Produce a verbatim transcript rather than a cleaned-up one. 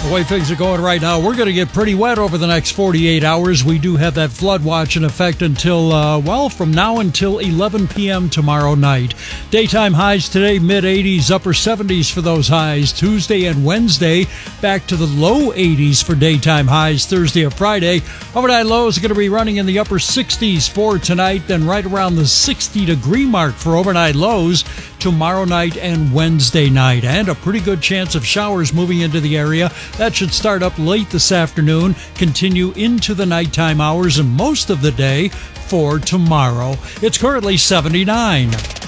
The way things are going right now, we're going to get pretty wet over the next forty-eight hours. We do have that flood watch in effect until, uh, well, from now until eleven p.m. tomorrow night. Daytime highs today, mid eighties, upper seventies for those highs. Tuesday and Wednesday, back to the low eighties for daytime highs. Thursday and Friday, overnight lows are going to be running in the upper sixties for tonight, then right around the sixty-degree mark for overnight lows tomorrow night and Wednesday night. And a pretty good chance of showers moving into the area. That should start up late this afternoon, continue into the nighttime hours and most of the day for tomorrow. It's currently seventy-nine.